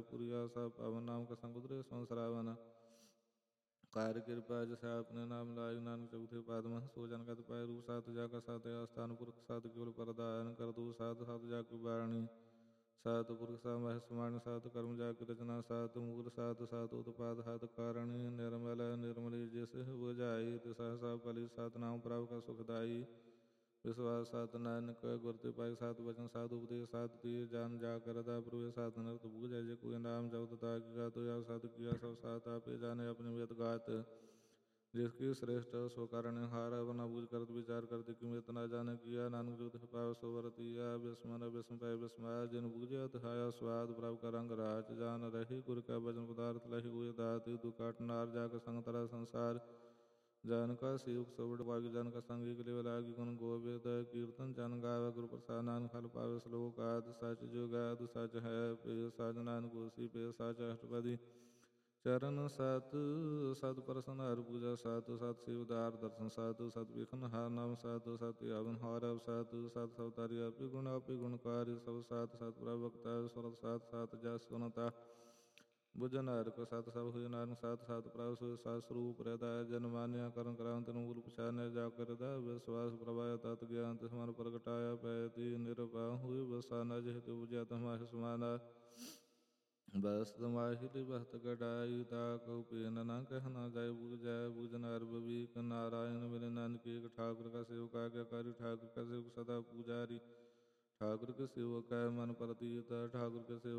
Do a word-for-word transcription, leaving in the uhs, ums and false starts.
पुरिया सब पावन नाम का संग उतरे संसरावन कार्य कृपा जैसे आपने नाम लाई नानक चौथे पाद में सो जन का पाय रूप सात जाका सात स्थान पुरख सात केवल प्रदान कर दो सात सात जाक वाणी सात पुरख सामह समान सात कर्म जाक रचना सात मूल सात सात उत्पाद सात कारणी निर्मल निर्मली जैसे वो जाई तिसह सब कली सात नाम प्राव का सुखदाई विश्वास सात नानक गुरते पाई सात वचन सात उपदेश सात तीर जान जा करदा प्रवेश सात नरत भूज जय कोई नाम जब तथा किया तो या सात किया सब सात आपे जाने अपने वेद गात जिसकी श्रेष्ठ सो कारण हार बना बूझ करत विचार करते कि मैं तना जाने किया नानक जो पाव सो वरतिया विस्मन विस्म पाय विस्मया जिन बूझत हाया स्वाद प्रभ का रंग राज जान रही गुर का वचन पदार्थ लही हुए दात दुकाट नार जाकर संग तरा संसार जान का शिव सबड़ भाग्य जान का संगी के लिए लागी गुण गोविंद कीर्तन जान गावे गुरु प्रसाद नान खल पावे श्लोक आदि सच जो गाद सच है पे साज नान कोसी पे साच अष्टपदी चरण सात सत प्रसन्न हर पूजा सात सत शिवदार दर्शन सात सत विघ्न हार नाम सात सत यावन हार सात सत सवतारी अपि गुण अपि गुणकारी सब सात सत प्रवक्ता स्वर सात सात जस सुनता बुझन हर को सात सब हुए नानक सात सात प्राव सो सात स्वरूप हृदय जनमान्य करण करांत मूल पछाने जा कर विश्वास प्रभाय तत् ज्ञान समान प्रगटाया पैति निरपा हुई बसाना जहित बुझा तमाह समाना बस तमाहिली बहत गडाई ताक उपेन न कहना जाय बुझ जाय बुझन हर बबीक नारायण मेरे नानक एक ठाकुर का सेवक आज्ञा करी ठाकुर का सेवक सदा पुजारी ठाकुर के सेवक है मन प्रतीत ठाकुर के सेवक